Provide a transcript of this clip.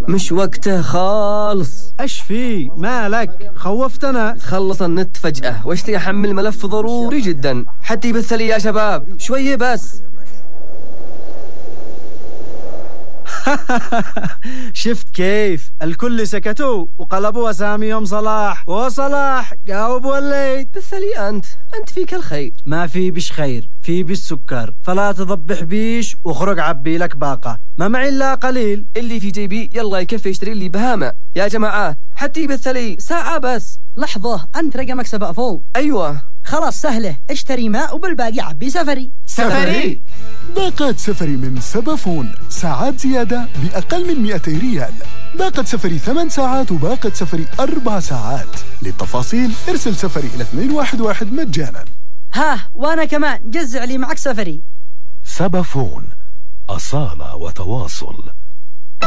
مش وقته خالص. ايش في مالك؟ خوفتنا. خلص النت فجأة واشتي احمل ملف ضروري جدا حتى يبث لي يا شباب شوية بس. شفت كيف الكل سكتوا وقلبوا أساميهم صلاح، وصلاح جاوب وليد. بث لي أنت فيك الخير. ما في بش خير، في بش سكر، فلا تضبح بيش وخرج عبي لك باقة، ما معي إلا قليل. اللي في جيبي يلا يكفي اشتري لي بهامة يا جماعة حتى يبث لي ساعة بس. لحظة، أنت رقمك 7 أيوة خلاص سهلة، اشتري ماء وبالباقي عبي سفري. سفري؟ باقات سفري من سبافون، ساعات زيادة بأقل من 200 ريال. باقة سفري 8 ساعات وباقة سفري 4 ساعات. للتفاصيل ارسل سفري إلى 211 مجانا. ها وأنا كمان جزع لي معك سفري. سبافون، أصالة وتواصل.